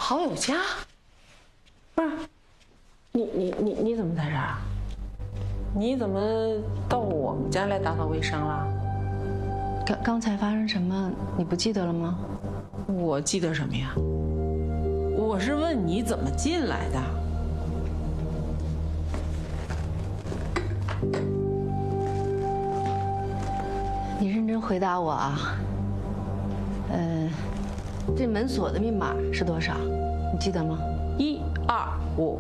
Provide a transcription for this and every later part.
好友家？不是，你怎么在这儿啊？你怎么到我们家来打扫卫生了？ 刚才发生什么，你不记得了吗？ 我记得什么呀？我是问你怎么进来的。 你认真回答我啊。这门锁的密码是多少？你记得吗 ？125。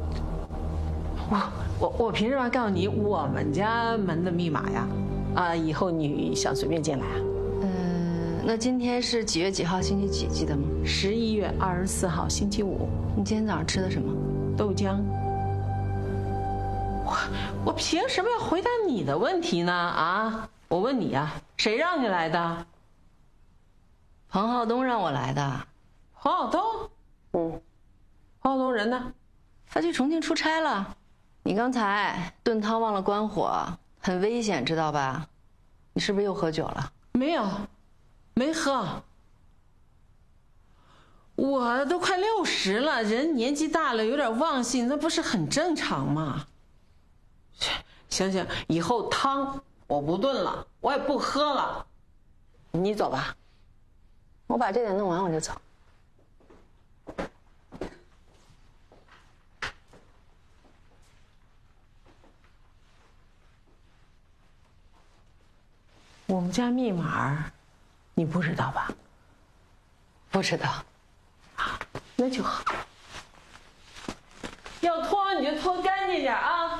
我凭什么告诉你我们家门的密码呀？啊，以后你想随便进来啊？ 那今天是几月几号星期几？记得吗 ？11月24号星期五。 你今天早上吃的什么？ 豆浆。我凭什么要回答你的问题呢？啊，我问你啊，谁让你来的？ 彭浩东让我来的。 彭浩东？彭浩东人呢？ 他去重庆出差了。你刚才炖汤忘了关火，很危险，知道吧？你是不是又喝酒了？ 没有，没喝。我都快60了，人年纪大了有点忘性，那不是很正常吗？行，以后汤我不炖了，我也不喝了。你走吧，我把这点弄完我就走。我们家密码，你不知道吧？ 不知道。 啊，那就好。要拖你就拖干净点啊。